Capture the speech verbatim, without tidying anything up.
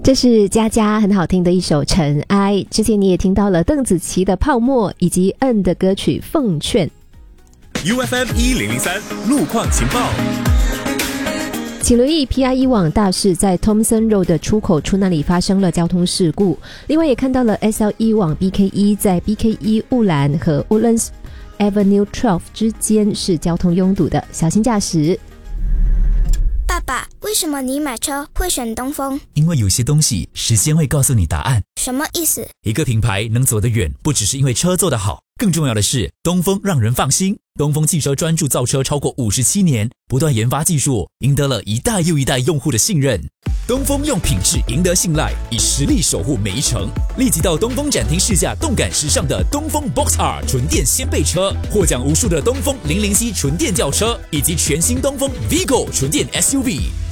这是佳佳很好听的一首《尘埃》，之前你也听到了邓紫棋的《泡沫》以及 N 的歌曲《奉劝》。 U F M 一零零三路况情报。 请留意 P I 一网大事，在 Thomson Road 的出口处那里发生了交通事故。另外也看到了 S L 一网 B K 一 在 B K 一 雾兰和 Woodlands Avenue 十二之间是交通拥堵的，小心驾驶。 爸爸，为什么你买车会选东风？ 因为有些东西时间会告诉你答案。 什么意思？ 一个品牌能走得远，不只是因为车做得好，更重要的是东风让人放心。东风汽车专注造车超过五十七年，不断研发技术，赢得了一代又一代用户的信任。东风用品质赢得信赖，以实力守护每一程。立即到东风展厅试驾动感时尚的东风 Box R 纯电掀背车，获奖无数的东风零零七纯电轿车，以及全新东风 Vigo 纯电 S U V。